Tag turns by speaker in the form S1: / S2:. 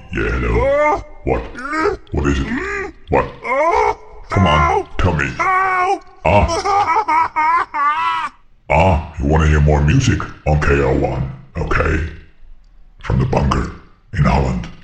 S1: Yeah, hello. What? What is it? What? Come on, tell me. You wanna hear more music on KL1, okay? From the bunker in Holland.